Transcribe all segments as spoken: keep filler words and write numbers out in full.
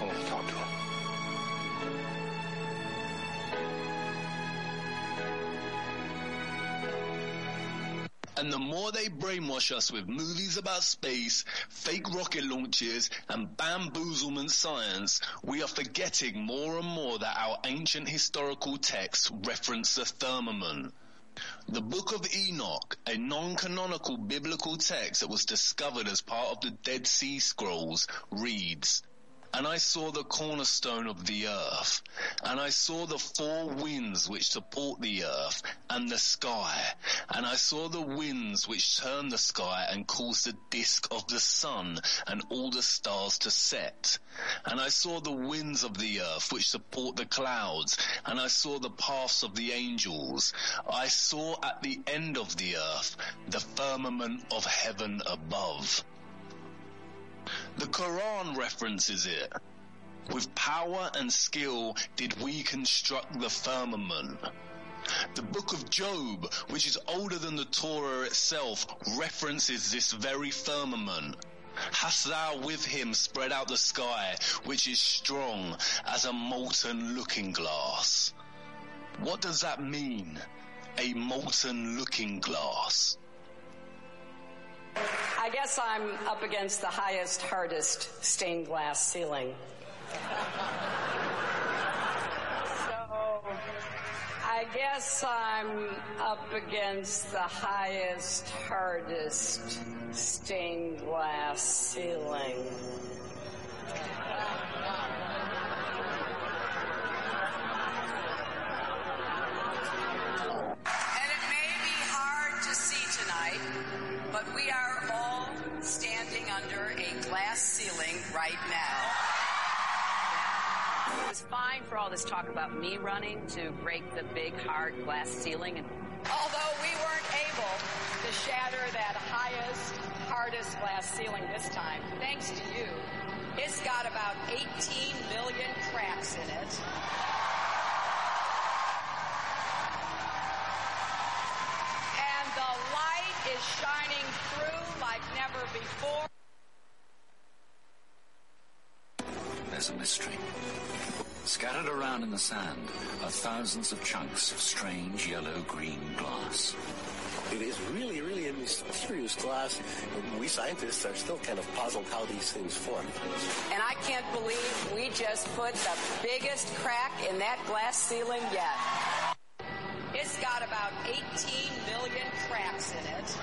Well, let's talk to him. And the more they brainwash us with movies about space, fake rocket launches, and bamboozlement science, we are forgetting more and more that our ancient historical texts reference the firmament. The Book of Enoch, a non-canonical biblical text that was discovered as part of the Dead Sea Scrolls, reads, "And I saw the cornerstone of the earth, and I saw the four winds which support the earth and the sky, and I saw the winds which turn the sky and cause the disk of the sun and all the stars to set. And I saw the winds of the earth which support the clouds, and I saw the paths of the angels. I saw at the end of the earth the firmament of heaven above." The Quran references it. "With power and skill did we construct the firmament." The Book of Job, which is older than the Torah itself, references this very firmament. "Hast thou with him spread out the sky, which is strong as a molten looking glass?" What does that mean? A molten looking glass. I guess I'm up against the highest, hardest stained glass ceiling. So I guess I'm up against the highest, hardest stained glass ceiling. And it may be hard to see tonight, but we are all standing under a glass ceiling right now. It was fine for all this talk about me running to break the big, hard glass ceiling. And although we weren't able to shatter that highest, hardest glass ceiling this time, thanks to you, it's got about eighteen million cracks in it. And the light is shining through like never before. There's a mystery. Scattered around in the sand are thousands of chunks of strange yellow-green glass. It is really, really a mysterious glass. We scientists are still kind of puzzled how these things form. And I can't believe we just put the biggest crack in that glass ceiling yet. It's got about eighteen million cracks in it.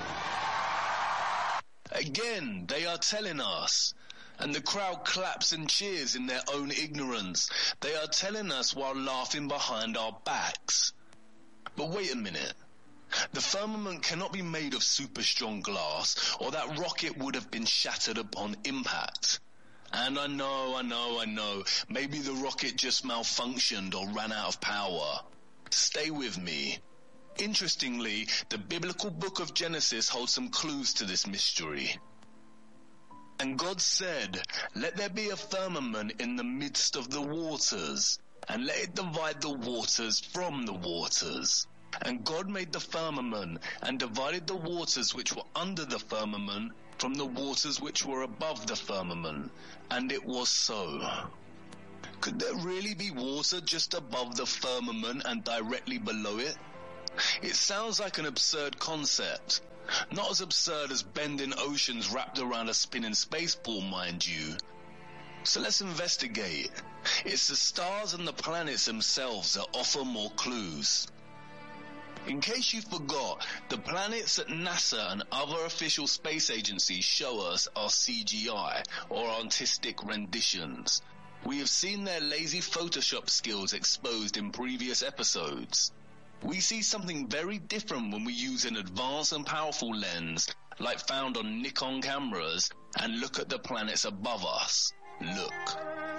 Again, they are telling us. And the crowd claps and cheers in their own ignorance. They are telling us while laughing behind our backs. But wait a minute. The firmament cannot be made of super strong glass, or that rocket would have been shattered upon impact. And I know, I know, I know, maybe the rocket just malfunctioned or ran out of power. Stay with me. Interestingly, the biblical book of Genesis holds some clues to this mystery. "And God said, let there be a firmament in the midst of the waters, and let it divide the waters from the waters. And God made the firmament, and divided the waters which were under the firmament from the waters which were above the firmament. And it was so." Could there really be water just above the firmament and directly below it? It sounds like an absurd concept. Not as absurd as bending oceans wrapped around a spinning space ball, mind you. So let's investigate. It's the stars and the planets themselves that offer more clues. In case you forgot, the planets that NASA and other official space agencies show us are C G I, or artistic renditions. We have seen their lazy Photoshop skills exposed in previous episodes. We see something very different when we use an advanced and powerful lens, like found on Nikon cameras, and look at the planets above us. Look.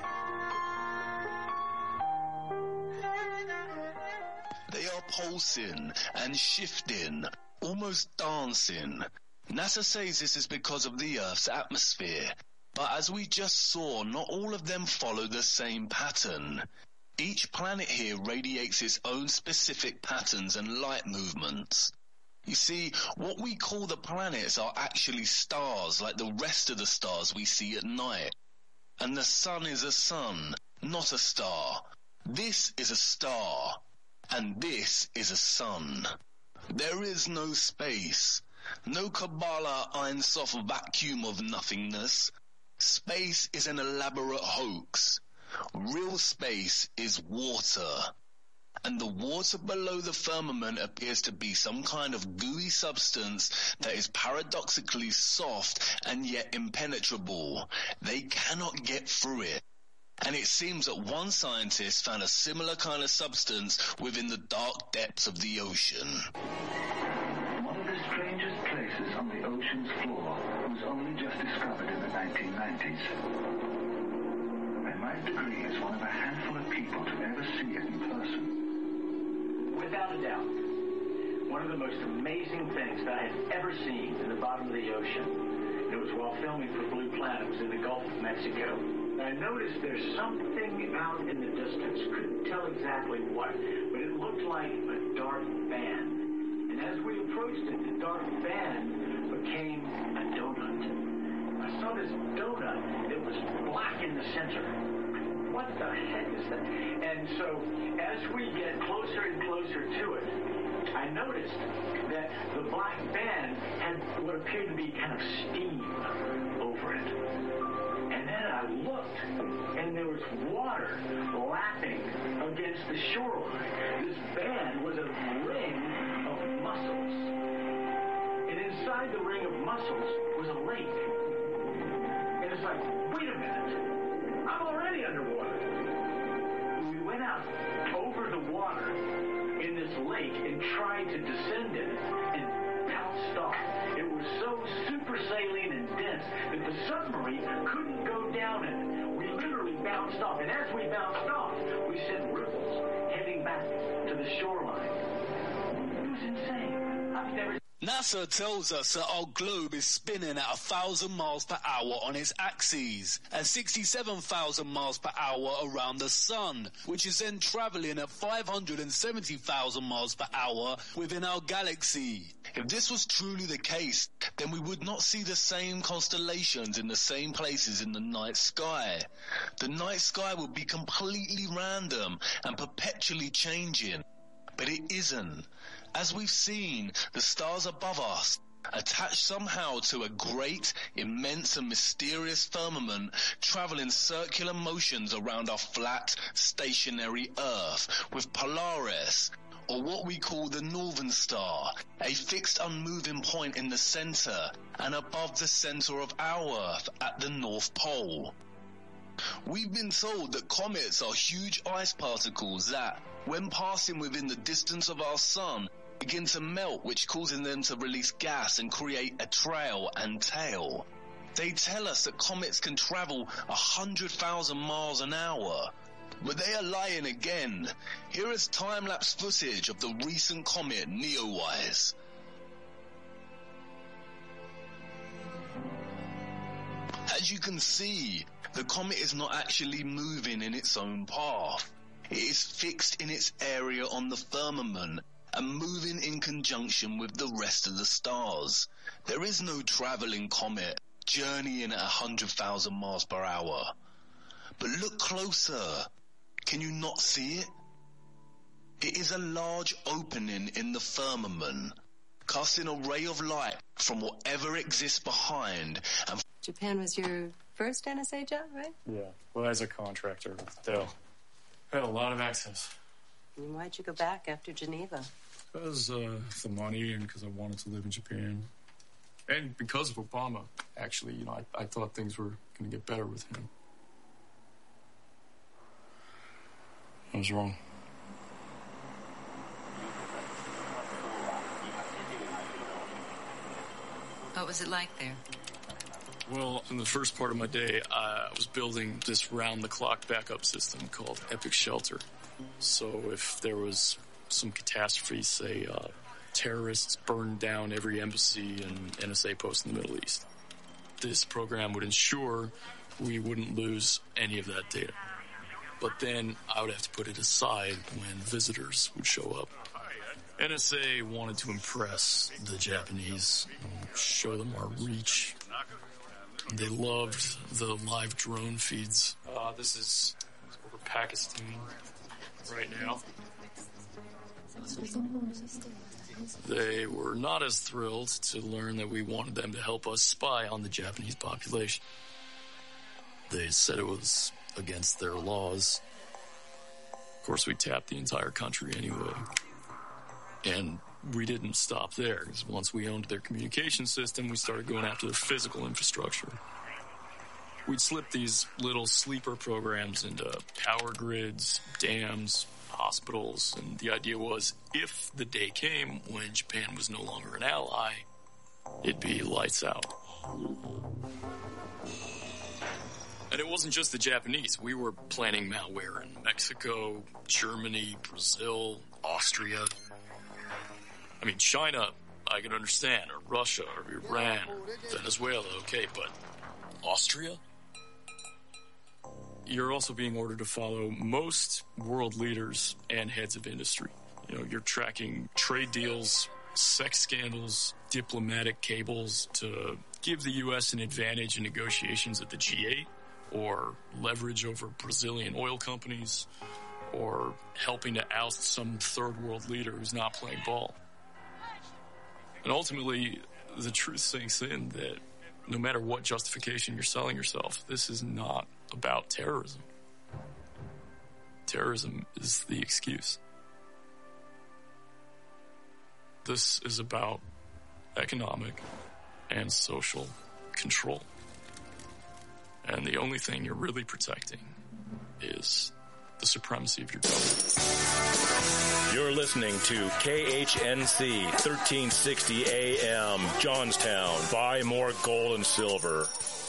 They are pulsing and shifting, almost dancing. NASA says this is because of the Earth's atmosphere, but as we just saw, not all of them follow the same pattern. Each planet here radiates its own specific patterns and light movements. You see, what we call the planets are actually stars like the rest of the stars we see at night. And the sun is a sun, not a star. This is a star, and this is a sun. There is no space, no Kabbalah Ein Sof vacuum of nothingness. Space is an elaborate hoax. Real space is water. And the water below the firmament appears to be some kind of gooey substance that is paradoxically soft and yet impenetrable. They cannot get through it. And it seems that one scientist found a similar kind of substance within the dark depths of the ocean. One of the strangest places on the ocean's floor was only just discovered in the nineteen nineties. I might agree as one of a handful of people to ever see it in person. Without a doubt, one of the most amazing things that I have ever seen in the bottom of the ocean, it was while filming for Blue Planet, it was in the Gulf of Mexico. I noticed there's something out in the distance, couldn't tell exactly what, but it looked like a dark band. And as we approached it, the dark band became a donut. I saw this donut, it was black in the center. What the heck is that? And so as we get closer and closer to it, I noticed that the black band had what appeared to be kind of steam over it. And then I looked, and there was water lapping against the shoreline. This band was a ring of mussels. And inside the ring of mussels was a lake. And it's like, wait a minute. I'm already underwater. We went out over the water in this lake and tried to descend in it and bounced off. It was so super saline and dense that the submarine couldn't go down in it. We literally bounced off. And as we bounced off, we sent ripples heading back to the shoreline. It was insane. I've never... NASA tells us that our globe is spinning at a thousand miles per hour on its axis and sixty-seven thousand miles per hour around the sun, which is then traveling at five hundred seventy thousand miles per hour within our galaxy. If this was truly the case, then we would not see the same constellations in the same places in the night sky. The night sky would be completely random and perpetually changing. But it isn't. As we've seen, the stars above us, attached somehow to a great, immense and mysterious firmament, travel in circular motions around our flat, stationary Earth, with Polaris, or what we call the Northern Star, a fixed unmoving point in the center, and above the center of our Earth at the North Pole. We've been told that comets are huge ice particles that, when passing within the distance of our sun, begin to melt, which causes them to release gas and create a trail and tail. They tell us that comets can travel one hundred thousand miles an hour. But they are lying again. Here is time-lapse footage of the recent comet Neowise. As you can see, the comet is not actually moving in its own path. It is fixed in its area on the firmament and moving in conjunction with the rest of the stars. There is no traveling comet journeying at one hundred thousand miles per hour. But look closer. Can you not see it? It is a large opening in the firmament, casting a ray of light from whatever exists behind. And Japan was your first N S A job, right? Yeah, well, as a contractor with Dell. I had a lot of access. And why'd you go back after Geneva? Because uh, the money and because I wanted to live in Japan. And because of Obama, actually, you know, I, I thought things were going to get better with him. I was wrong. What was it like there? Well, in the first part of my day, uh, I was building this round-the-clock backup system called Epic Shelter. So if there was some catastrophe, say uh, terrorists burned down every embassy and N S A post in the Middle East, this program would ensure we wouldn't lose any of that data. But then I would have to put it aside when visitors would show up. N S A wanted to impress the Japanese, show them our reach. They loved the live drone feeds. Uh, this is over Pakistan right now. They were not as thrilled to learn that we wanted them to help us spy on the Japanese population. They said it was against their laws. Of course, we tapped the entire country anyway. And we didn't stop there, because once we owned their communication system, we started going after their physical infrastructure. We'd slip these little sleeper programs into power grids, dams, hospitals, and the idea was if the day came when Japan was no longer an ally, it'd be lights out. And it wasn't just the Japanese. We were planning malware in Mexico, Germany, Brazil, Austria. I mean, China, I can understand, or Russia, or Iran, or Venezuela, okay, but Austria? You're also being ordered to follow most world leaders and heads of industry. You know, you're tracking trade deals, sex scandals, diplomatic cables to give the U S an advantage in negotiations at the G eight, or leverage over Brazilian oil companies, or helping to oust some third world leader who's not playing ball. And ultimately, the truth sinks in that no matter what justification you're selling yourself, this is not about terrorism. Terrorism is the excuse. This is about economic and social control. And the only thing you're really protecting is the supremacy of your government. You're listening to K H N C thirteen sixty A M, Johnstown. Buy more gold and silver.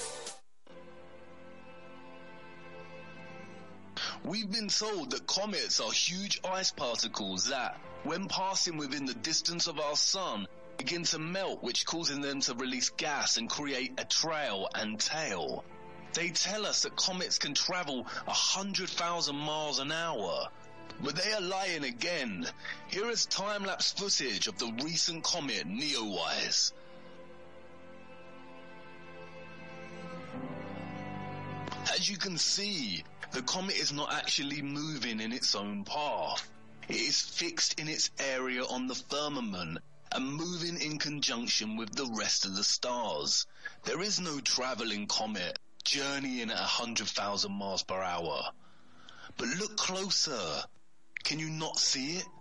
We've been told that comets are huge ice particles that, when passing within the distance of our sun, begin to melt, which causes them to release gas and create a trail and tail. They tell us that comets can travel one hundred thousand miles an hour. But they are lying again. Here is time-lapse footage of the recent comet Neowise. As you can see, the comet is not actually moving in its own path. It is fixed in its area on the firmament and moving in conjunction with the rest of the stars. There is no traveling comet journeying at one hundred thousand miles per hour. But look closer. Can you not see it?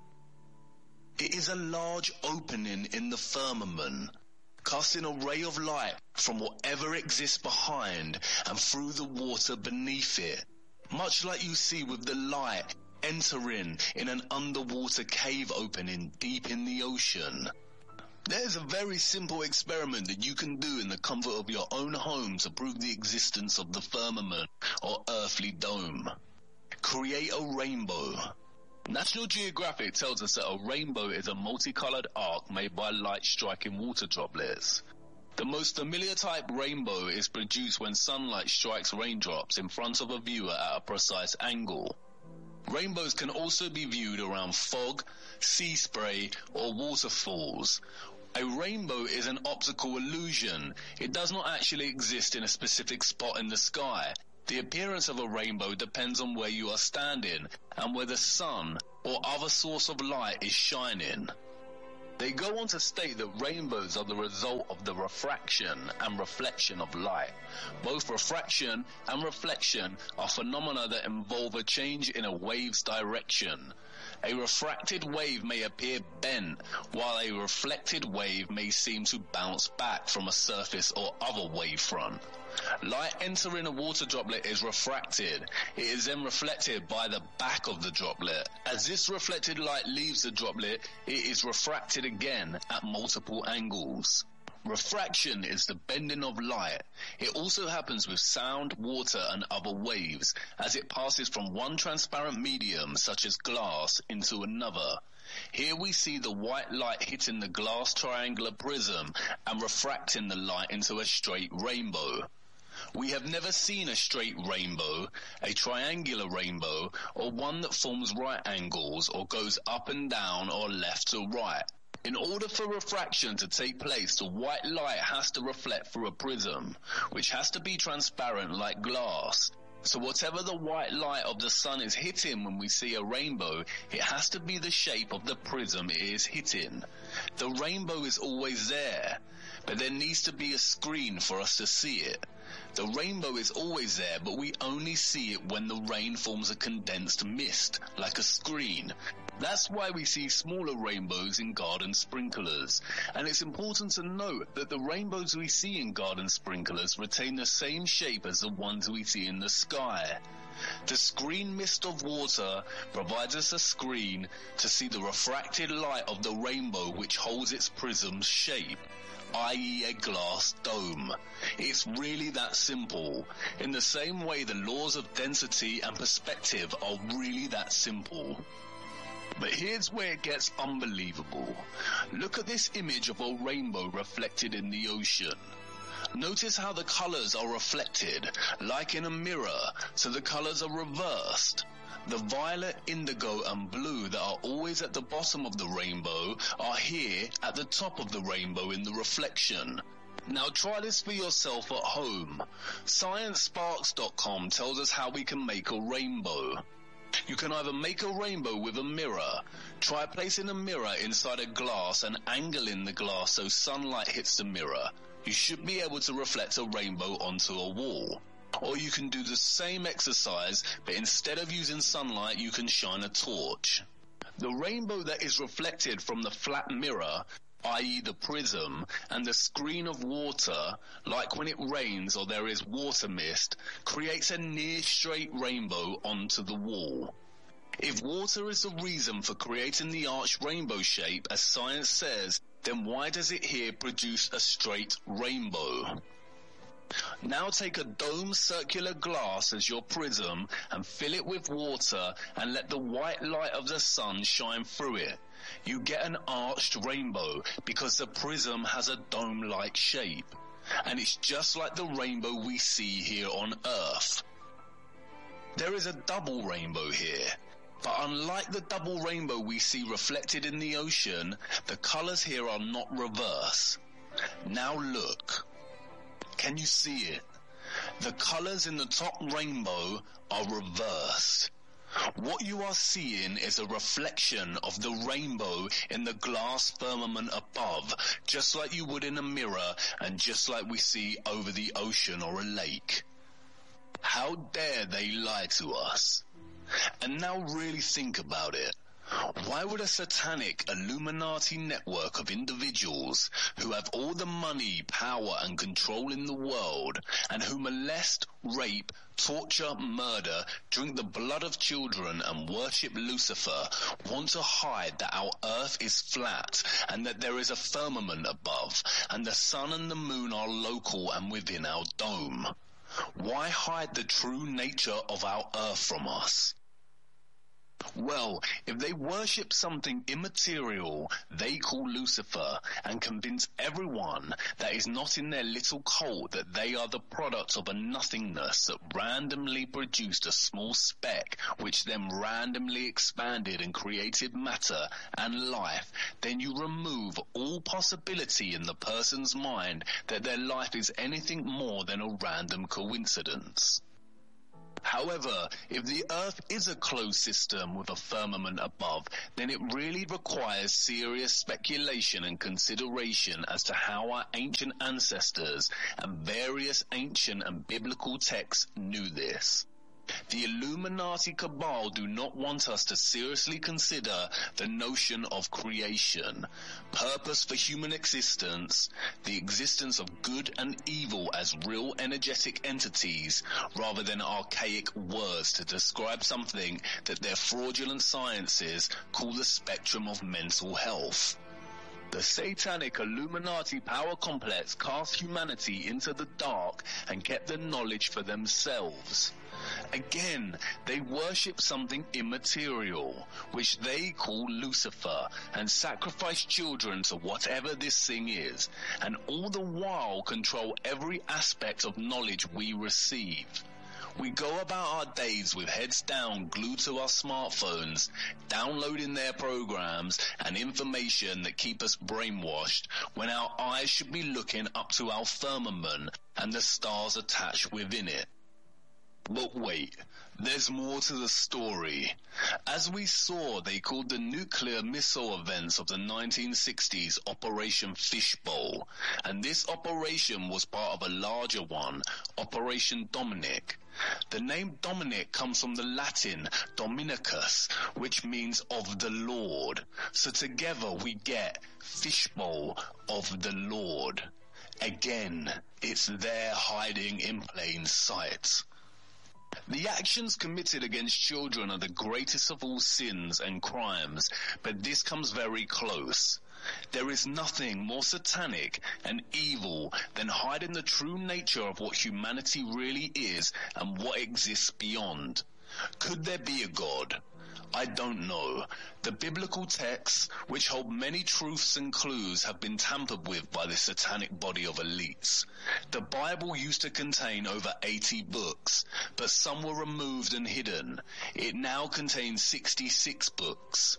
It is a large opening in the firmament, casting a ray of light from whatever exists behind and through the water beneath it, much like you see with the light entering in an underwater cave opening deep in the ocean. There's a very simple experiment that you can do in the comfort of your own home to prove the existence of the firmament or earthly dome. Create a rainbow. National Geographic tells us that a rainbow is a multicolored arc made by light striking water droplets. The most familiar type rainbow is produced when sunlight strikes raindrops in front of a viewer at a precise angle. Rainbows can also be viewed around fog, sea spray, or waterfalls. A rainbow is an optical illusion. It does not actually exist in a specific spot in the sky. The appearance of a rainbow depends on where you are standing and where the sun or other source of light is shining. They go on to state that rainbows are the result of the refraction and reflection of light. Both refraction and reflection are phenomena that involve a change in a wave's direction. A refracted wave may appear bent, while a reflected wave may seem to bounce back from a surface or other wavefront. Light entering a water droplet is refracted. It is then reflected by the back of the droplet. As this reflected light leaves the droplet, it is refracted again at multiple angles. Refraction is the bending of light. It also happens with sound, water, and other waves, as it passes from one transparent medium, such as glass, into another. Here we see the white light hitting the glass triangular prism and refracting the light into a straight rainbow. We have never seen a straight rainbow, a triangular rainbow, or one that forms right angles or goes up and down or left to right. In order for refraction to take place, the white light has to reflect through a prism, which has to be transparent like glass. So whatever the white light of the sun is hitting when we see a rainbow, it has to be the shape of the prism it is hitting. The rainbow is always there, but there needs to be a screen for us to see it. The rainbow is always there, but we only see it when the rain forms a condensed mist, like a screen. That's why we see smaller rainbows in garden sprinklers. And it's important to note that the rainbows we see in garden sprinklers retain the same shape as the ones we see in the sky. The screen mist of water provides us a screen to see the refracted light of the rainbow, which holds its prism's shape, that is a glass dome. It's really that simple. In the same way the laws of density and perspective are really that simple. But here's where it gets unbelievable. Look at this image of a rainbow reflected in the ocean. Notice how the colors are reflected, like in a mirror, so the colors are reversed. The violet, indigo and blue that are always at the bottom of the rainbow are here at the top of the rainbow in the reflection. Now try this for yourself at home. Science Sparks dot com tells us how we can make a rainbow. You can either make a rainbow with a mirror. Try placing a mirror inside a glass and angling the glass so sunlight hits the mirror. You should be able to reflect a rainbow onto a wall. Or you can do the same exercise, but instead of using sunlight, you can shine a torch. The rainbow that is reflected from the flat mirror, that is the prism, and the screen of water, like when it rains or there is water mist, creates a near straight rainbow onto the wall. If water is the reason for creating the arched rainbow shape, as science says, then why does it here produce a straight rainbow? Now take a dome circular glass as your prism and fill it with water and let the white light of the sun shine through it. You get an arched rainbow because the prism has a dome-like shape. And it's just like the rainbow we see here on Earth. There is a double rainbow here. But unlike the double rainbow we see reflected in the ocean, the colors here are not reverse. Now look. Can you see it? The colors in the top rainbow are reversed. What you are seeing is a reflection of the rainbow in the glass firmament above, just like you would in a mirror and just like we see over the ocean or a lake. How dare they lie to us? And now really think about it. Why would a satanic Illuminati network of individuals who have all the money, power and control in the world and who molest, rape, torture, murder, drink the blood of children and worship Lucifer want to hide that our earth is flat and that there is a firmament above and the sun and the moon are local and within our dome? Why hide the true nature of our earth from us? Well, if they worship something immaterial they call Lucifer and convince everyone that is not in their little cult that they are the product of a nothingness that randomly produced a small speck which then randomly expanded and created matter and life, then you remove all possibility in the person's mind that their life is anything more than a random coincidence. However, if the Earth is a closed system with a firmament above, then it really requires serious speculation and consideration as to how our ancient ancestors and various ancient and biblical texts knew this. The Illuminati cabal do not want us to seriously consider the notion of creation, purpose for human existence, the existence of good and evil as real energetic entities, rather than archaic words to describe something that their fraudulent sciences call the spectrum of mental health. The satanic Illuminati power complex cast humanity into the dark and kept the knowledge for themselves. Again, they worship something immaterial, which they call Lucifer, and sacrifice children to whatever this thing is, and all the while control every aspect of knowledge we receive. We go about our days with heads down, glued to our smartphones, downloading their programs and information that keep us brainwashed, when our eyes should be looking up to our firmament and the stars attached within it. But wait, there's more to the story. As we saw, they called the nuclear missile events of the nineteen sixties Operation Fishbowl, and this operation was part of a larger one, Operation Dominic. The name Dominic comes from the Latin Dominicus, which means of the Lord. So together we get Fishbowl of the Lord. Again, it's there hiding in plain sight. The actions committed against children are the greatest of all sins and crimes, but this comes very close. There is nothing more satanic and evil than hiding the true nature of what humanity really is and what exists beyond. Could there be a God? I don't know. The biblical texts, which hold many truths and clues, have been tampered with by the satanic body of elites. The Bible used to contain over eighty books, but some were removed and hidden. It now contains sixty-six books.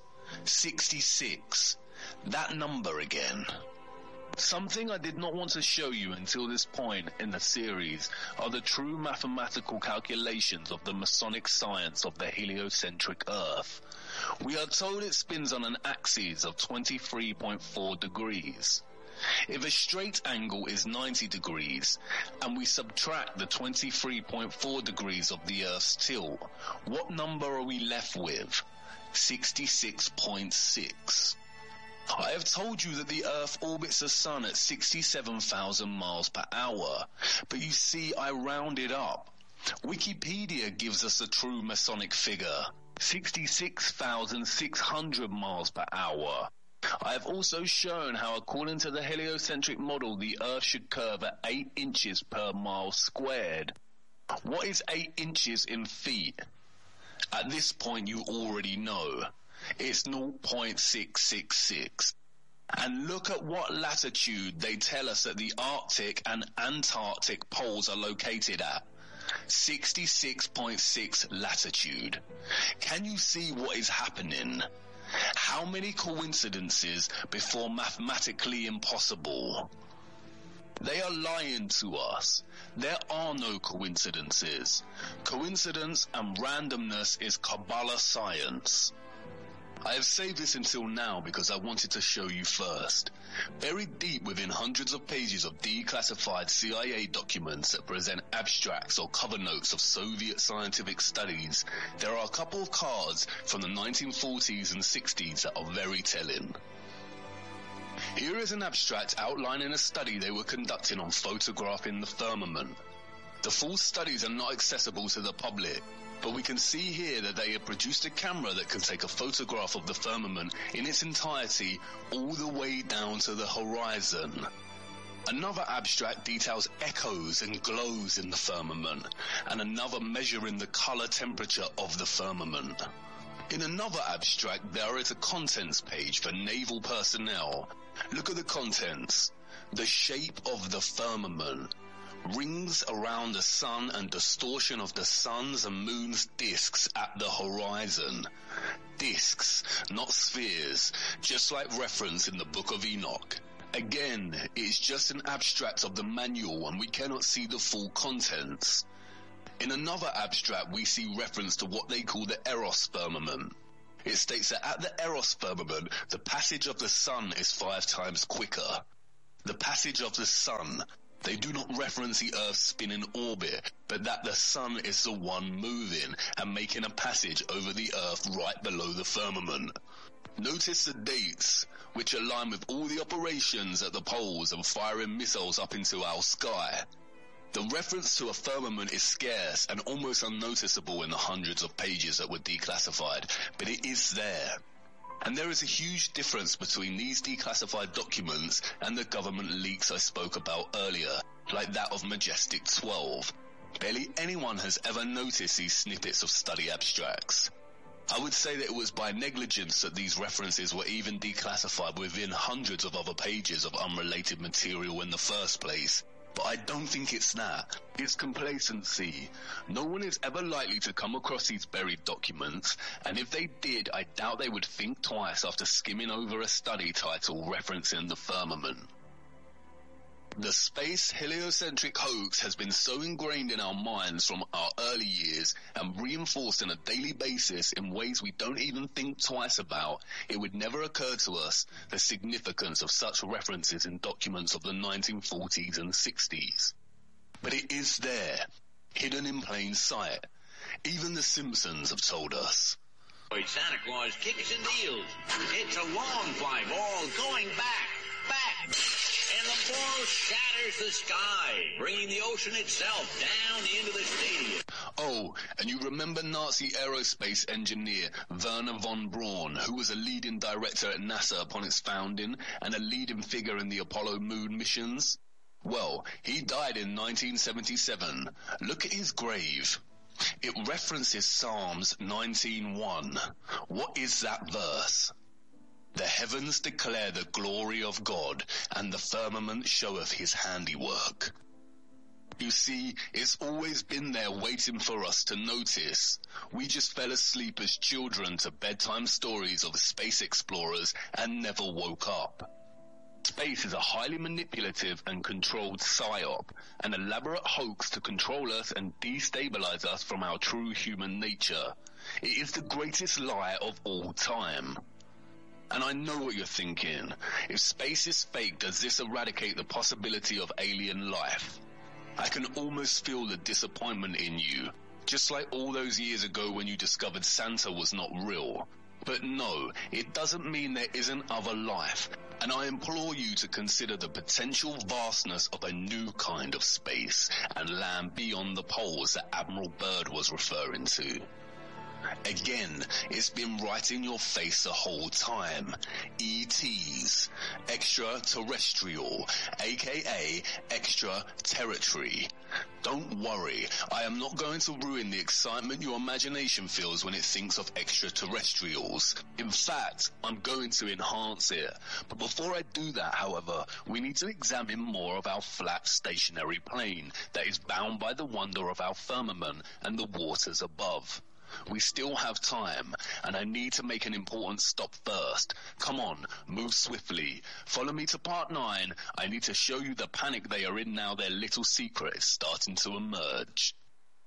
sixty-six. That number again. Something I did not want to show you until this point in the series are the true mathematical calculations of the Masonic science of the heliocentric Earth. We are told it spins on an axis of twenty-three point four degrees. If a straight angle is ninety degrees, and we subtract the twenty-three point four degrees of the Earth's tilt, what number are we left with? sixty-six point six. I have told you that the Earth orbits the Sun at sixty-seven thousand miles per hour, but you see I rounded up. Wikipedia gives us a true Masonic figure, sixty-six thousand six hundred miles per hour. I have also shown how, according to the heliocentric model, the Earth should curve at eight inches per mile squared. What is eight inches in feet? At this point you already know. It's zero point six six six. And look at what latitude they tell us that the Arctic and Antarctic poles are located at. sixty-six point six latitude. Can you see what is happening? How many coincidences before mathematically impossible? They are lying to us. There are no coincidences. Coincidence and randomness is Kabbalah science. I have saved this until now because I wanted to show you first. Buried deep within hundreds of pages of declassified C I A documents that present abstracts or cover notes of Soviet scientific studies, there are a couple of cards from the nineteen forties and sixties that are very telling. Here is an abstract outlining a study they were conducting on photographing the firmament. The full studies are not accessible to the public, but we can see here that they have produced a camera that can take a photograph of the firmament in its entirety all the way down to the horizon. Another abstract details echoes and glows in the firmament, and another measuring the color temperature of the firmament. In another abstract, there is a contents page for naval personnel. Look at the contents. The shape of the firmament. Rings around the sun and distortion of the sun's and moon's disks at the horizon. Disks, not spheres, just like reference in the Book of Enoch. Again, it is just an abstract of the manual and we cannot see the full contents. In another abstract, we see reference to what they call the Eros firmament. It states that at the Eros firmament, the passage of the sun is five times quicker. The passage of the sun. They do not reference the Earth's spin in orbit, but that the sun is the one moving and making a passage over the Earth right below the firmament. Notice the dates, which align with all the operations at the poles and firing missiles up into our sky. The reference to a firmament is scarce and almost unnoticeable in the hundreds of pages that were declassified, but it is there. And there is a huge difference between these declassified documents and the government leaks I spoke about earlier, like that of Majestic twelve. Barely anyone has ever noticed these snippets of study abstracts. I would say that it was by negligence that these references were even declassified within hundreds of other pages of unrelated material in the first place. But I don't think it's that. It's complacency. No one is ever likely to come across these buried documents, and if they did, I doubt they would think twice after skimming over a study title referencing the firmament. The space heliocentric hoax has been so ingrained in our minds from our early years and reinforced on a daily basis in ways we don't even think twice about, it would never occur to us the significance of such references in documents of the nineteen forties and sixties. But it is there, hidden in plain sight. Even the Simpsons have told us. Santa Claus kicks and deals. It's a long flight, all going back, back. And the ball shatters the sky, bringing the ocean itself down into the stadium. Oh, and you remember Nazi aerospace engineer Werner von Braun, who was a leading director at NASA upon its founding and a leading figure in the Apollo moon missions? Well, he died in nineteen seventy-seven. Look at his grave. It references Psalms nineteen one. What is that verse? The heavens declare the glory of God, and the firmament showeth his handiwork. You see, it's always been there waiting for us to notice. We just fell asleep as children to bedtime stories of space explorers and never woke up. Space is a highly manipulative and controlled psyop, an elaborate hoax to control us and destabilize us from our true human nature. It is the greatest lie of all time. And I know what you're thinking. If space is fake, does this eradicate the possibility of alien life? I can almost feel the disappointment in you, just like all those years ago when you discovered Santa was not real. But no, it doesn't mean there isn't other life, and I implore you to consider the potential vastness of a new kind of space and land beyond the poles that Admiral Byrd was referring to. Again, it's been right in your face the whole time. E Ts, extraterrestrial, aka extra-territory. Don't worry, I am not going to ruin the excitement your imagination feels when it thinks of extraterrestrials. In fact, I'm going to enhance it. But before I do that, however, we need to examine more of our flat stationary plane that is bound by the wonder of our firmament and the waters above. We still have time, and I need to make an important stop first. Come on, move swiftly. Follow me to part nine. I need to show you the panic they are in now their little secret is starting to emerge.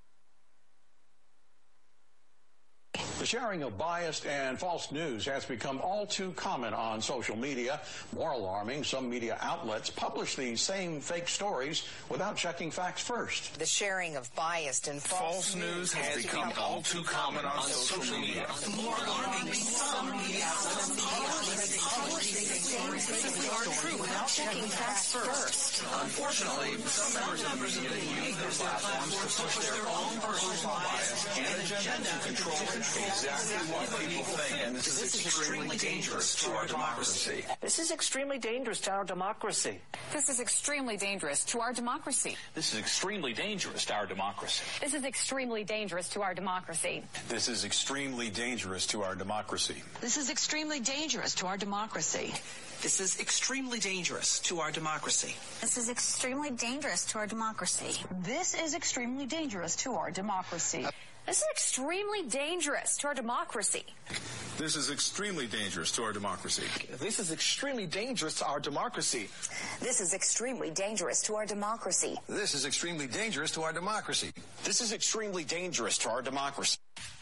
The sharing of biased and false news has become all too common on social media. More alarming, some media outlets publish these same fake stories without checking facts first. The sharing of biased and false, false news has, has become, become all too common on, on social, social media. media. More alarming, some media outlets publish these same fake stories without checking facts first. Unfortunately, some members of the media use their platforms to push their own personal bias and agenda to control exactly what people think, and this, this is extremely, extremely dangerous to our democracy. This is extremely dangerous to our democracy. This is extremely dangerous to our democracy. This is extremely dangerous to our democracy. This is extremely dangerous to our democracy. This is extremely dangerous to our democracy. This is extremely dangerous to our democracy. This is extremely dangerous to our democracy. This is extremely dangerous to our democracy. This is extremely dangerous to our democracy. This is extremely dangerous to our democracy. This is extremely dangerous to our democracy. This is extremely dangerous to our democracy. This is extremely dangerous to our democracy. This is extremely dangerous to our democracy. This is extremely dangerous to our democracy.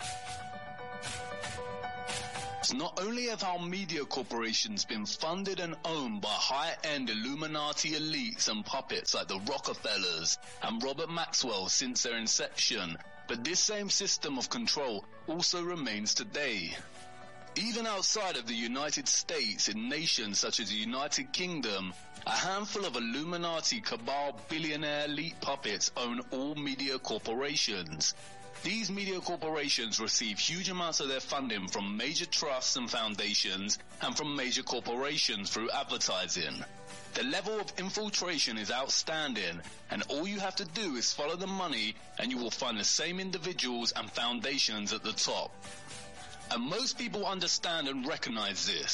Not only have our media corporations been funded and owned by high-end Illuminati elites and puppets like the Rockefellers and Robert Maxwell since their inception, but this same system of control also remains today. Even outside of the United States, in nations such as the United Kingdom, a handful of Illuminati cabal billionaire elite puppets own all media corporations. These media corporations receive huge amounts of their funding from major trusts and foundations and from major corporations through advertising. The level of infiltration is outstanding, and all you have to do is follow the money and you will find the same individuals and foundations at the top. And most people understand and recognize this.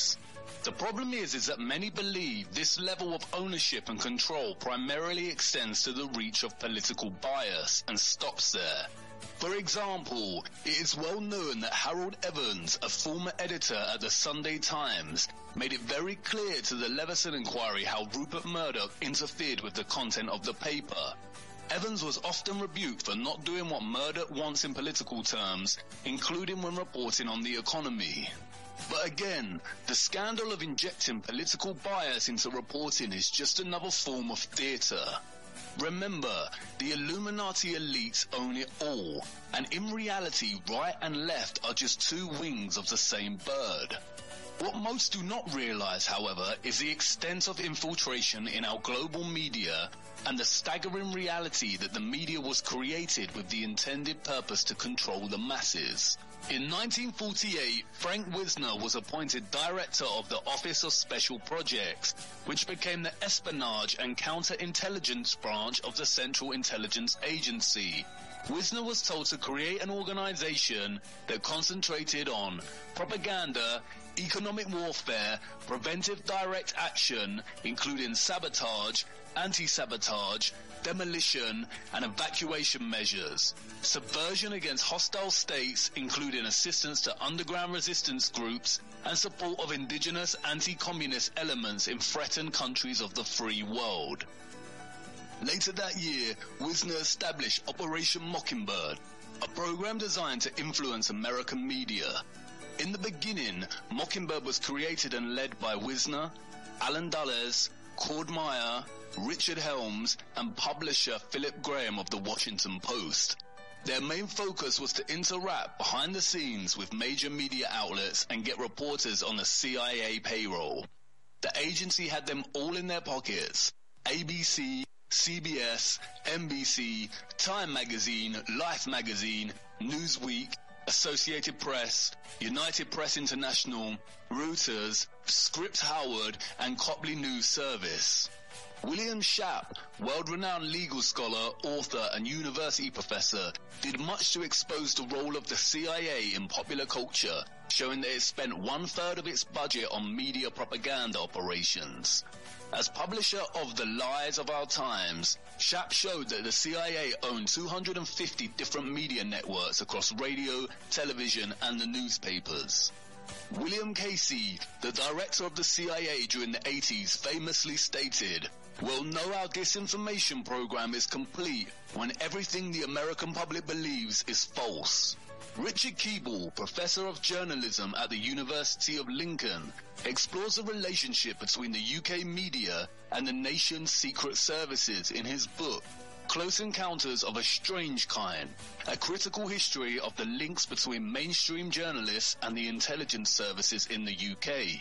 The problem is, is that many believe this level of ownership and control primarily extends to the reach of political bias and stops there. For example, it is well known that Harold Evans, a former editor at the Sunday Times, made it very clear to the Leveson inquiry how Rupert Murdoch interfered with the content of the paper. Evans was often rebuked for not doing what Murdoch wants in political terms, including when reporting on the economy. But again, the scandal of injecting political bias into reporting is just another form of theatre. Remember, the Illuminati elites own it all, and in reality, right and left are just two wings of the same bird. What most do not realize, however, is the extent of infiltration in our global media and the staggering reality that the media was created with the intended purpose to control the masses. In nineteen forty-eight, Frank Wisner was appointed director of the Office of Special Projects, which became the espionage and counterintelligence branch of the Central Intelligence Agency. Wisner was told to create an organization that concentrated on propaganda, economic warfare, preventive direct action, including sabotage, anti-sabotage, demolition, and evacuation measures, subversion against hostile states, including assistance to underground resistance groups, and support of indigenous anti-communist elements in threatened countries of the free world. Later that year, Wisner established Operation Mockingbird, a program designed to influence American media. In the beginning, Mockingbird was created and led by Wisner, Alan Dulles, Cord Meyer, Richard Helms, and publisher Philip Graham of the Washington Post. Their main focus was to interact behind the scenes with major media outlets and get reporters on the C I A payroll. The agency had them all in their pockets. A B C, C B S, N B C, Time Magazine, Life Magazine, Newsweek, Associated Press, United Press International, Reuters, Scripps Howard, and Copley News Service. William Schaap, world-renowned legal scholar, author, and university professor, did much to expose the role of the C I A in popular culture, showing that it spent one-third of its budget on media propaganda operations. As publisher of The Lies of Our Times, Schaap showed that the C I A owned two hundred fifty different media networks across radio, television, and the newspapers. William Casey, the director of the C I A during the eighties, famously stated, "We'll know our disinformation program is complete when everything the American public believes is false." Richard Keeble, professor of journalism at the University of Lincoln, explores the relationship between the U K media and the nation's secret services in his book, Close Encounters of a Strange Kind, a critical history of the links between mainstream journalists and the intelligence services in the U K.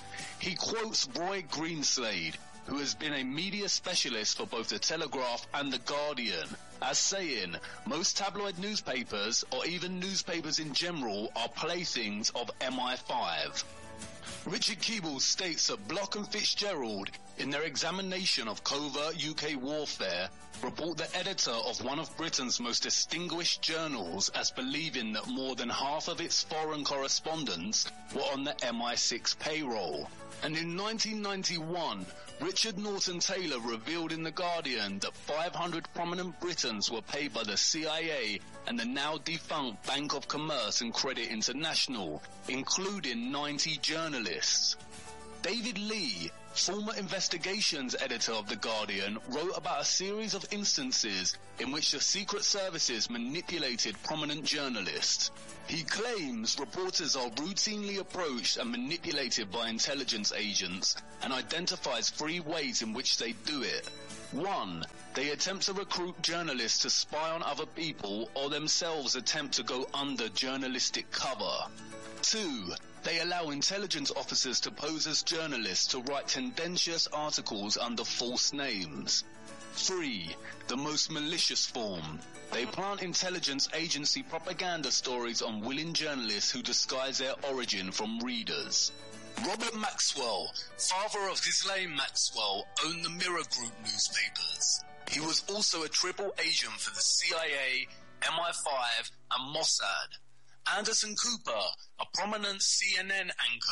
He quotes Roy Greenslade, who has been a media specialist for both The Telegraph and The Guardian, as saying, most tabloid newspapers, or even newspapers in general, are playthings of M I five. Richard Keeble states that Block and Fitzgerald, in their examination of covert U K warfare, report the editor of one of Britain's most distinguished journals as believing that more than half of its foreign correspondents were on the M I six payroll. And in nineteen ninety-one, Richard Norton Taylor revealed in The Guardian that five hundred prominent Britons were paid by the C I A and the now defunct Bank of Commerce and Credit International, including ninety journalists. David Lee, former investigations editor of The Guardian, wrote about a series of instances in which the secret services manipulated prominent journalists. He claims reporters are routinely approached and manipulated by intelligence agents and identifies three ways in which they do it. One, they attempt to recruit journalists to spy on other people or themselves attempt to go under journalistic cover. Two, they allow intelligence officers to pose as journalists to write tendentious articles under false names. Three, the most malicious form. They plant intelligence agency propaganda stories on willing journalists who disguise their origin from readers. Robert Maxwell, father of Ghislaine Maxwell, owned the Mirror Group newspapers. He was also a triple agent for the C I A, M I five, and Mossad. Anderson Cooper, a prominent C N N anchor, a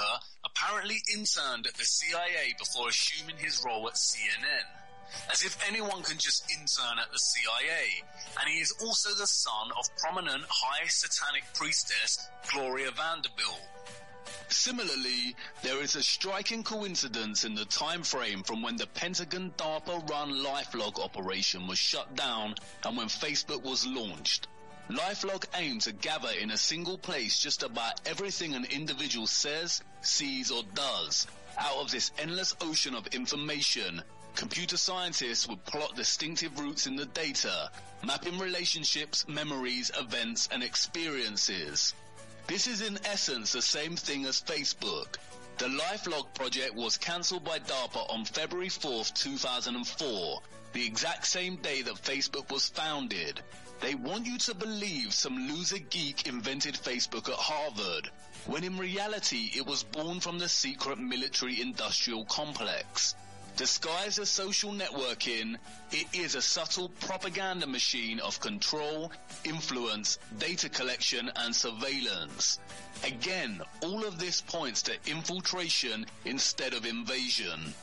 apparently interned at the C I A before assuming his role at C N N. As if anyone can just intern at the C I A. And he is also the son of prominent high satanic priestess Gloria Vanderbilt. Similarly, there is a striking coincidence in the time frame from when the Pentagon DARPA-run LifeLog operation was shut down and when Facebook was launched. LifeLog aimed to gather in a single place just about everything an individual says, sees, or does. Out of this endless ocean of information, computer scientists would plot distinctive routes in the data, mapping relationships, memories, events, and experiences. This is in essence the same thing as Facebook. The LifeLog project was cancelled by DARPA on February fourth, two thousand four, the exact same day that Facebook was founded. They want you to believe some loser geek invented Facebook at Harvard, when in reality it was born from the secret military-industrial complex. Disguised as social networking, it is a subtle propaganda machine of control, influence, data collection, and surveillance. Again, all of this points to infiltration instead of invasion.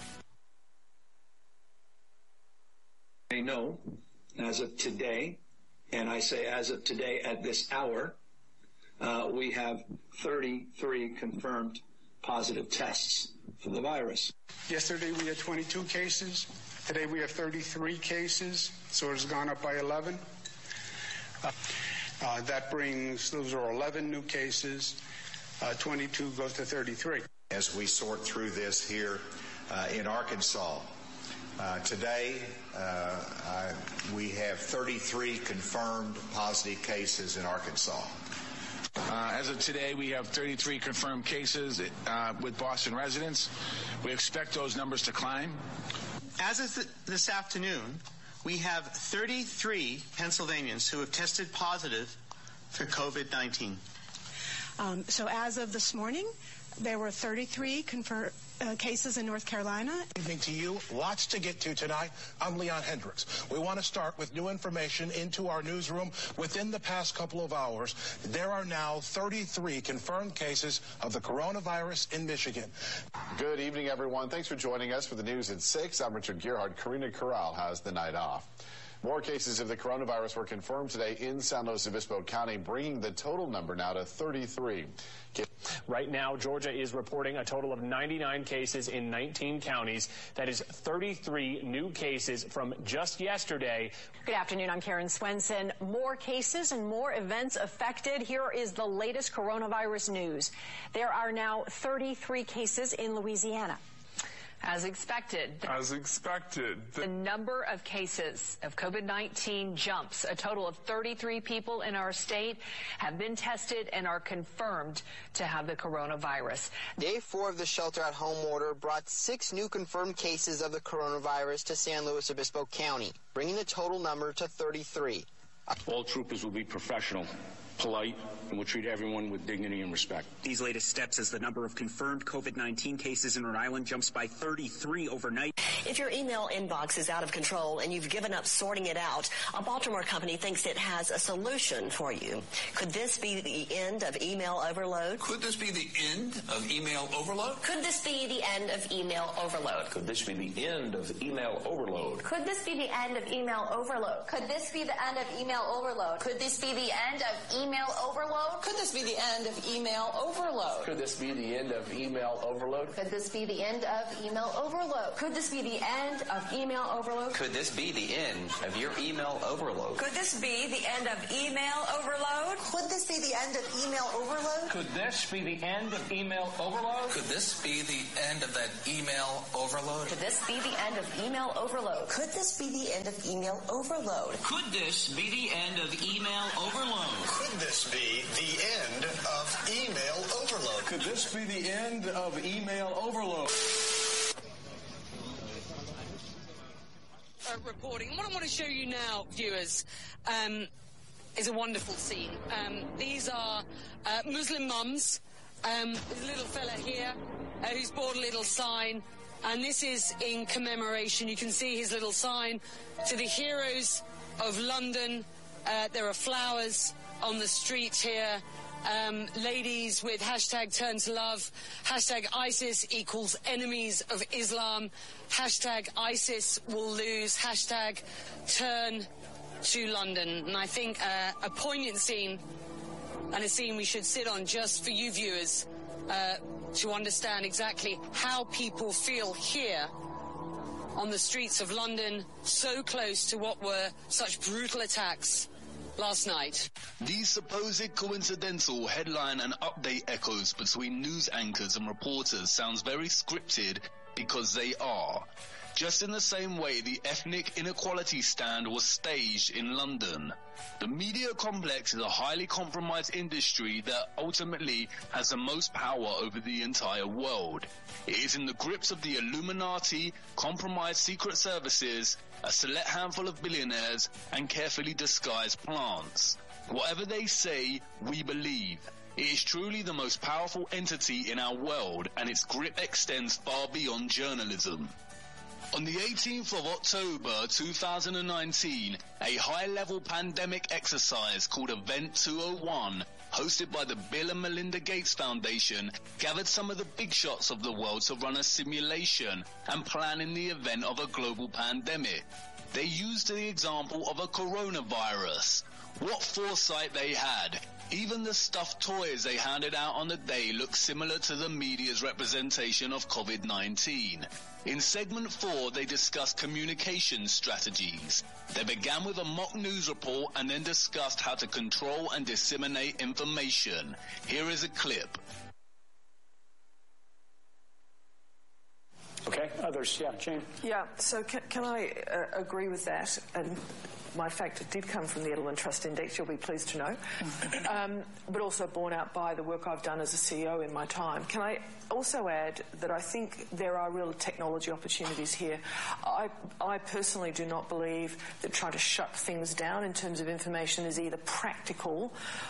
I know, as of today, and I say as of today at this hour, uh, we have thirty-three confirmed positive tests for the virus. Yesterday we had twenty-two cases. Today we have thirty-three cases, so it's gone up by eleven. Uh, uh, that brings, those are eleven new cases. Uh, twenty-two goes to thirty-three. As we sort through this here uh, in Arkansas, uh, today uh, I, we have thirty-three confirmed positive cases in Arkansas. Uh, as of today, we have thirty-three confirmed cases uh, with Boston residents. We expect those numbers to climb. As of th- this afternoon, we have thirty-three Pennsylvanians who have tested positive for COVID nineteen. Um, so as of this morning, there were thirty-three confirmed uh, cases in North Carolina. Good evening to you. Lots to get to tonight. I'm Leon Hendricks. We want to start with new information into our newsroom. Within the past couple of hours, there are now thirty-three confirmed cases of the coronavirus in Michigan. Good evening, everyone. Thanks for joining us for the news at six. I'm Richard Gearhart. Karina Corral has the night off. More cases of the coronavirus were confirmed today in San Luis Obispo County, bringing the total number now to thirty-three. Right now, Georgia is reporting a total of ninety-nine cases in nineteen counties. That is thirty-three new cases from just yesterday. Good afternoon. I'm Karen Swenson. More cases and more events affected. Here is the latest coronavirus news. There are now thirty-three cases in Louisiana. As expected. As expected. The number of cases of COVID nineteen jumps. A total of thirty-three people in our state have been tested and are confirmed to have the coronavirus. Day four of the shelter-at-home order brought six new confirmed cases of the coronavirus to San Luis Obispo County, bringing the total number to thirty-three. All troopers will be professional, polite, and will treat everyone with dignity and respect. These latest steps as the number of confirmed COVID nineteen cases in Rhode Island jumps by thirty-three overnight. If your email inbox is out of control and you've given up sorting it out, a Baltimore company thinks it has a solution for you. Could this be the end of email overload? Could this be the end of email overload? Could this be the end of email overload? Could this be the end of email overload? Could this be the end of email overload? Could this be the end of email overload? Could this be the end of email overload? Could this be the end of email overload? Could this be the end of email overload? Could this be the end of email overload? Could this be the end of email overload? Could this be the end of your email overload? Could this be the end of email overload? Could this be the end of email overload? Could this be the end of email overload? Could this be the end of that email overload? Could this be the end of email overload? Could this be the end of email overload? Could this be the end of email overload? Could this be the end of email overload? Could this be the end of email overload? Uh, reporting. And what I want to show you now, viewers, um, is a wonderful scene. Um, these are uh, Muslim mums. Um, there's a little fella here uh, who's bought a little sign, and this is in commemoration. You can see his little sign to the heroes of London. Uh, there are flowers on the street here, um, ladies with hashtag turn to love, hashtag ISIS equals enemies of Islam, hashtag ISIS will lose, hashtag turn to London. And I think uh, a poignant scene, and a scene we should sit on just for you viewers uh, to understand exactly how people feel here on the streets of London, so close to what were such brutal attacks last night. These supposed coincidental headline and update echoes between news anchors and reporters sounds very scripted, because they are. Just in the same way the ethnic inequality stand was staged in London. The media complex is a highly compromised industry that ultimately has the most power over the entire world. It is in the grips of the Illuminati, compromised secret services, a select handful of billionaires, and carefully disguised plants. Whatever they say, we believe. It is truly the most powerful entity in our world, and its grip extends far beyond journalism. On the eighteenth of October two thousand nineteen, a high-level pandemic exercise called Event two oh one, hosted by the Bill and Melinda Gates Foundation, gathered some of the big shots of the world to run a simulation and plan in the event of a global pandemic. They used the example of a coronavirus. What foresight they had. Even the stuffed toys they handed out on the day looked similar to the media's representation of COVID nineteen. In segment four, they discussed communication strategies. They began with a mock news report and then discussed how to control and disseminate information. Here is a clip. Okay, others, yeah, Jane. Yeah, so can, can I uh, agree with that? And my fact, it did come from the Edelman Trust Index, you'll be pleased to know, um, but also borne out by the work I've done as a C E O in my time. Can I also add that I think there are real technology opportunities here. I, I personally do not believe that trying to shut things down in terms of information is either practical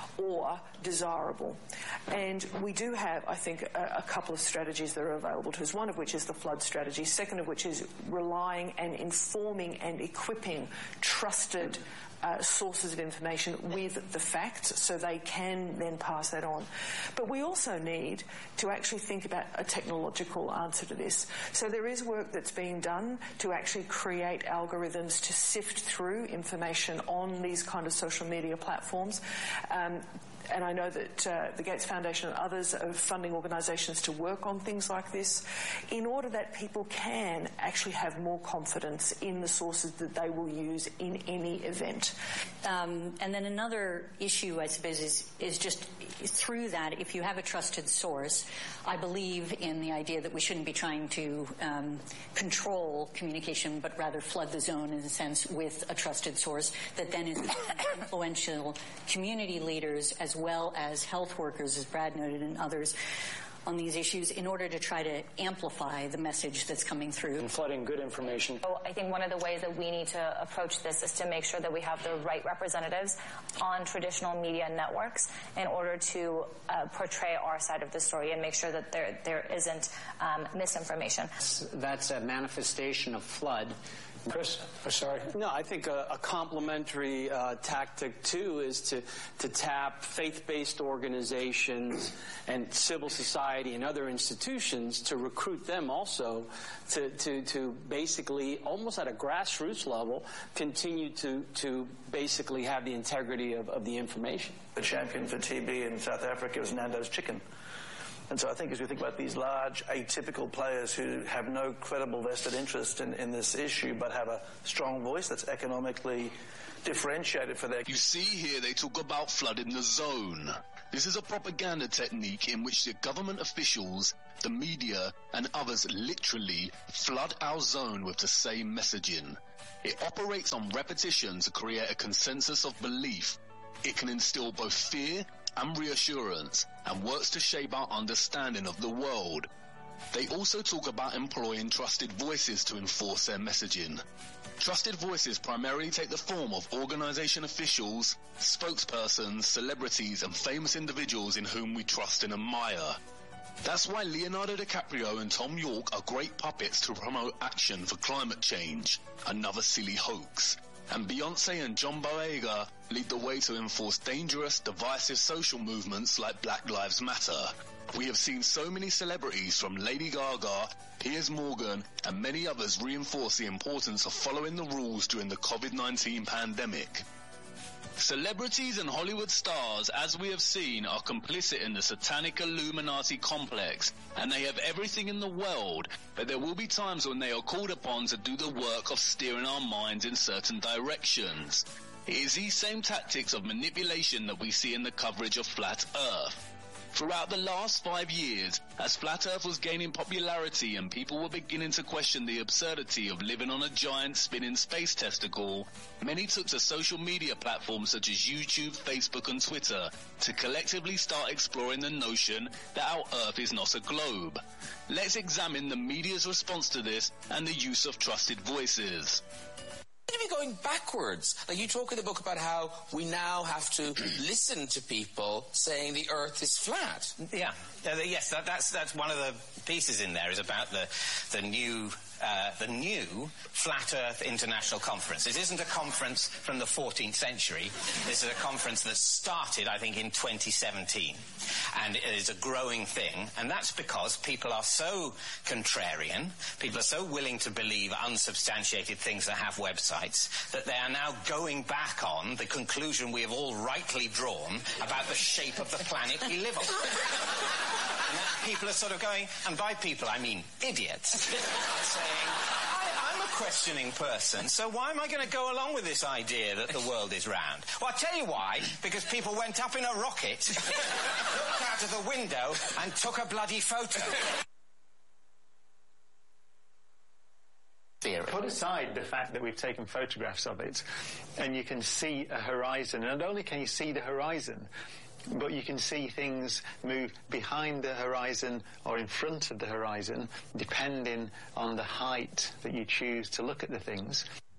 or desirable. And we do have, I think, a, a couple of strategies that are available to us, one of which is the flood strategy, second of which is relying and informing and equipping trusted Uh, sources of information with the facts so they can then pass that on. But we also need to actually think about a technological answer to this. So there is work that's being done to actually create algorithms to sift through information on these kind of social media platforms. Um, And I know that uh, the Gates Foundation and others are funding organisations to work on things like this in order that people can actually have more confidence in the sources that they will use in any event. Um, and then another issue, I suppose, is, is just through that, if you have a trusted source, I believe in the idea that we shouldn't be trying to um, control communication, but rather flood the zone, in a sense, with a trusted source that then is influential community leaders as well as health workers, as Brad noted, and others on these issues in order to try to amplify the message that's coming through. And flooding good information. So I think one of the ways that we need to approach this is to make sure that we have the right representatives on traditional media networks in order to uh, portray our side of the story and make sure that there there isn't um, misinformation. That's a manifestation of flood. Chris, oh, sorry. No, I think a, a complementary uh, tactic, too, is to, to tap faith-based organizations and civil society and other institutions to recruit them also to, to, to basically, almost at a grassroots level, continue to, to basically have the integrity of, of the information. The champion for T B in South Africa was Nando's Chicken. And so I think as we think about these large, atypical players who have no credible vested interest in, in this issue but have a strong voice that's economically differentiated for their... You see here they talk about flooding the zone. This is a propaganda technique in which the government officials, the media, and others literally flood our zone with the same messaging. It operates on repetition to create a consensus of belief. It can instill both fear and reassurance, and works to shape our understanding of the world. They also talk about employing trusted voices to enforce their messaging. Trusted voices primarily take the form of organization officials, spokespersons, celebrities, and famous individuals in whom we trust and admire. That's why Leonardo DiCaprio and Tom York are great puppets to promote action for climate change, another silly hoax. And Beyonce and John Boyega lead the way to enforce dangerous, divisive social movements like Black Lives Matter. We have seen so many celebrities from Lady Gaga, Piers Morgan, and many others reinforce the importance of following the rules during the COVID nineteen pandemic. Celebrities and Hollywood stars, as we have seen, are complicit in the satanic Illuminati complex, and they have everything in the world, but there will be times when they are called upon to do the work of steering our minds in certain directions. It is these same tactics of manipulation that we see in the coverage of Flat Earth. Throughout the last five years, as Flat Earth was gaining popularity and people were beginning to question the absurdity of living on a giant spinning space testicle, many took to social media platforms such as YouTube, Facebook and Twitter to collectively start exploring the notion that our Earth is not a globe. Let's examine the media's response to this and the use of trusted voices. To be going backwards. Like you talk in the book about how we now have to listen to people saying the Earth is flat. Yeah, uh, yes, that, that's that's one of the pieces in there is about the the new. Uh, the new Flat Earth International Conference. This isn't a conference from the fourteenth century. This is a conference that started, I think, in twenty seventeen. And it is a growing thing. And that's because people are so contrarian, people are so willing to believe unsubstantiated things that have websites, that they are now going back on the conclusion we have all rightly drawn about the shape of the planet we live on. And that people are sort of going, and by people I mean idiots, saying, I, I'm a questioning person, so why am I going to go along with this idea that the world is round? Well, I'll tell you why, because people went up in a rocket, looked out of the window, and took a bloody photo. Put aside the fact that we've taken photographs of it, and you can see a horizon. And not only can you see the horizon, but you can see things move behind the horizon or in front of the horizon, depending on the height that you choose to look at the things.